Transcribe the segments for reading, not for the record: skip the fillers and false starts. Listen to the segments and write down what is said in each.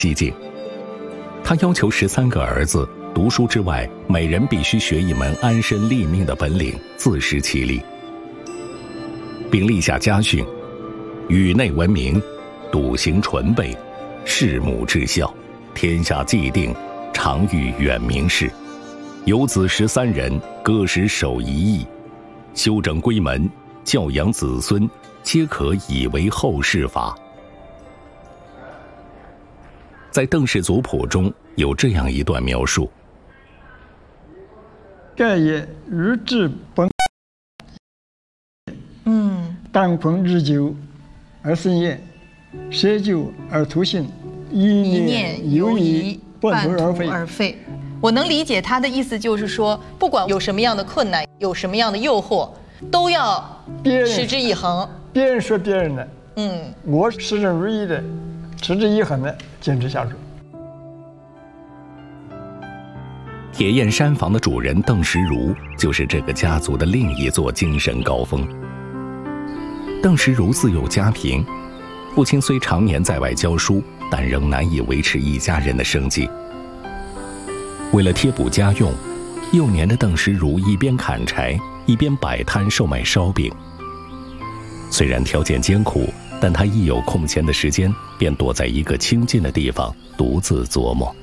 激进。他要求13个儿子读书之外，每人必须学一门安身立命的本领，自食其力，并立下家训：宇内闻名，笃行纯备，事母至孝，天下既定，常欲远名士。有子13人，各使手1役，修整闺门，教养子孙，皆可以为后世法。在邓氏族谱中有这样一段描述： 盖也日至本，当坤日久而生厌，舍久而图性，一念犹疑，半途而废。 我能理解他的意思，就是说，不管有什么样的困难，有什么样的诱惑，都要持之以恒。 别人说别人的，我始终如一的，持之以恒的坚持下去。 铁砚山房的主人邓石如，就是这个家族的另一座精神高峰。邓石如自幼家贫，父亲虽常年在外教书，但仍难以维持一家人的生计。为了贴补家用，幼年的邓石如一边砍柴，一边摆摊售卖烧饼。虽然条件艰苦，但他一有空闲的时间，便躲在一个清静的地方，独自琢磨。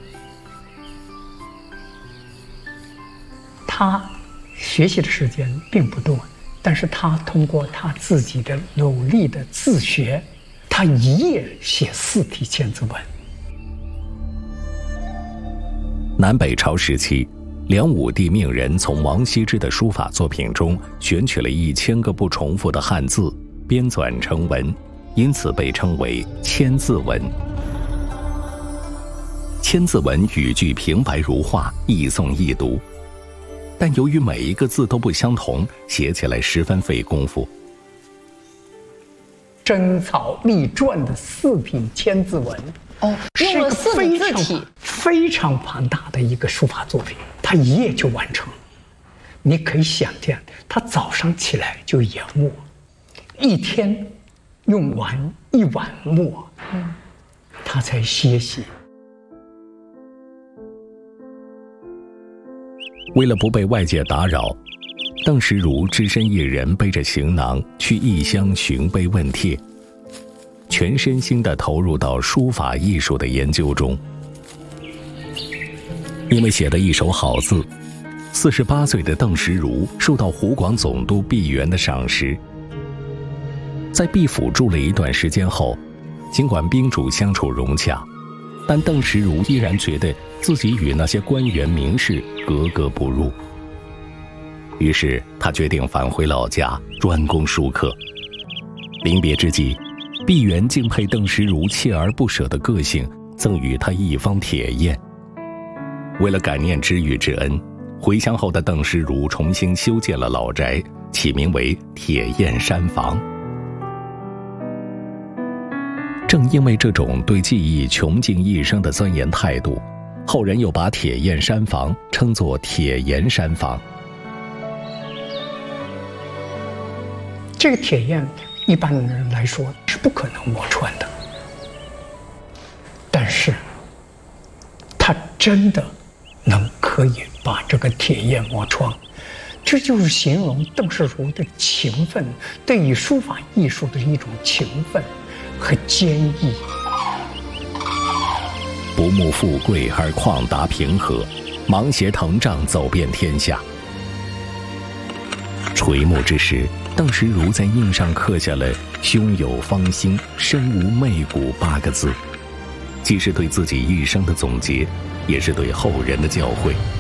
他学习的时间并不多，但是他通过他自己的努力的自学，他一夜写4体千字文。 南北朝时期，梁武帝命人从王羲之的书法作品中选取了1000个不重复的汉字，编纂成文，因此被称为千字文。千字文语句平白如画，易诵易读，但由于每一个字都不相同，写起来十分费功夫。 真草隶篆的4体千字文， 用了4个字体， 非常庞大的一个书法作品，他一夜就完成。你可以想见，他早上起来就研墨，一天用完1碗墨，他才歇息。 为了不被外界打扰，邓石如只身一人背着行囊去异乡寻碑问帖，全身心地投入到书法艺术的研究中。因为写的一手好字，48岁的邓石如受到湖广总督毕沅的赏识。在毕府住了一段时间后，尽管宾主相处融洽，但邓石如依然觉得自己与那些官员名士格格不入。于是他决定返回老家，专攻书课。临别之际，毕沅敬佩邓石如锲而不舍的个性，赠予他一方铁砚。为了感念知遇之恩，回乡后的邓石如重新修建了老宅，起名为铁砚山房。正因为这种对技艺穷尽一生的钻研态度，后人又把铁砚山房称作铁岩山房。 这个铁砚一般人来说是不可能磨穿的，但是他真的可以把这个铁砚磨穿，这就是形容邓石如的勤奋，对于书法艺术的一种勤奋和坚毅。 不慕富贵而旷达平和，芒鞋腾杖走遍天下。垂暮之时，邓石如在印上刻下了“胸有芳心，身无媚骨”8个字，既是对自己一生的总结，也是对后人的教诲。